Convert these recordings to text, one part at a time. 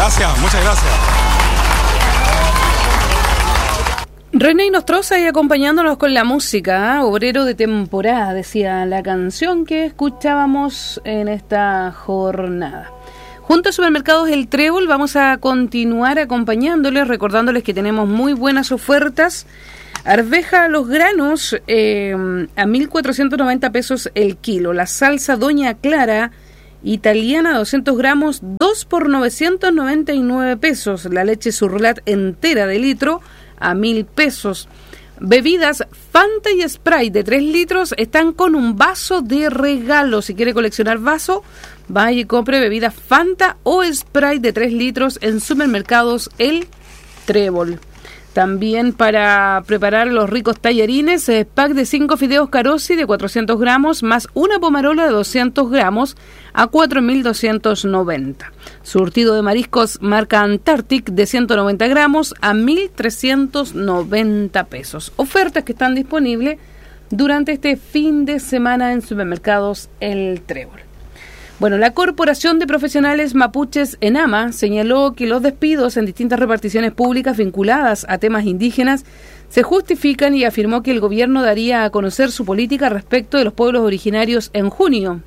Gracias, muchas gracias. René Nostroza ahí acompañándonos con la música, obrero de temporada, decía la canción que escuchábamos en esta jornada. Junto a Supermercados El Trébol vamos a continuar acompañándoles, recordándoles que tenemos muy buenas ofertas. Arveja a los granos a 1.490 pesos el kilo. La salsa Doña Clara italiana 200 gramos, 2 por 999 pesos. La leche Surlat entera de litro a 1.000 pesos. Bebidas Fanta y Sprite de 3 litros están con un vaso de regalo. Si quiere coleccionar vaso, vaya y compre bebidas Fanta o Sprite de 3 litros en Supermercados El Trébol. También para preparar los ricos tallarines, pack de 5 fideos Carosi de 400 gramos más una pomarola de 200 gramos a 4.290. Surtido de mariscos marca Antarctic de 190 gramos a 1.390 pesos. Ofertas que están disponibles durante este fin de semana en Supermercados El Trébol. Bueno, la Corporación de Profesionales Mapuches ENAMA señaló que los despidos en distintas reparticiones públicas vinculadas a temas indígenas se justifican y afirmó que el gobierno daría a conocer su política respecto de los pueblos originarios en junio.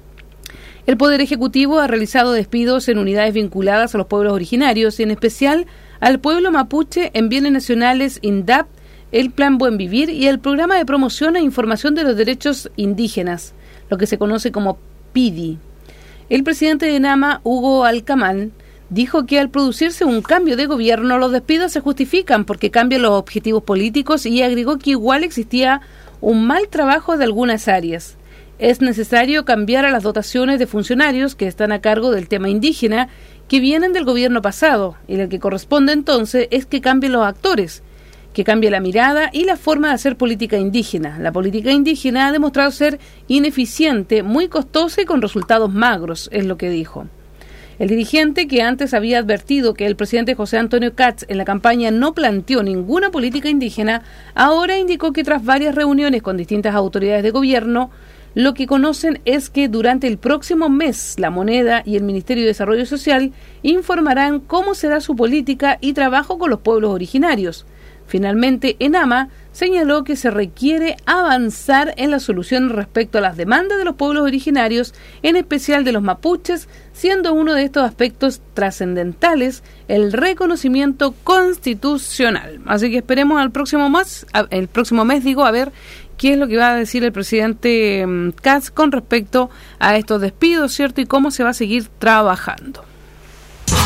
El Poder Ejecutivo ha realizado despidos en unidades vinculadas a los pueblos originarios y en especial al pueblo mapuche en bienes nacionales INDAP, el Plan Buen Vivir y el Programa de Promoción e Información de los Derechos Indígenas, lo que se conoce como PIDI. El presidente de ENAMA, Hugo Alcamán, dijo que al producirse un cambio de gobierno, los despidos se justifican porque cambian los objetivos políticos y agregó que igual existía un mal trabajo de algunas áreas. Es necesario cambiar a las dotaciones de funcionarios que están a cargo del tema indígena que vienen del gobierno pasado, y lo que corresponde entonces es que cambien los actores, que cambie la mirada y la forma de hacer política indígena. La política indígena ha demostrado ser ineficiente, muy costosa y con resultados magros, es lo que dijo. El dirigente, que antes había advertido que el presidente José Antonio Kats en la campaña no planteó ninguna política indígena, ahora indicó que tras varias reuniones con distintas autoridades de gobierno, lo que conocen es que durante el próximo mes la Moneda y el Ministerio de Desarrollo Social informarán cómo será su política y trabajo con los pueblos originarios. Finalmente, ENAMA señaló que se requiere avanzar en la solución respecto a las demandas de los pueblos originarios, en especial de los mapuches, siendo uno de estos aspectos trascendentales el reconocimiento constitucional. Así que esperemos el próximo mes, a ver qué es lo que va a decir el presidente Kats con respecto a estos despidos, ¿cierto? Y cómo se va a seguir trabajando.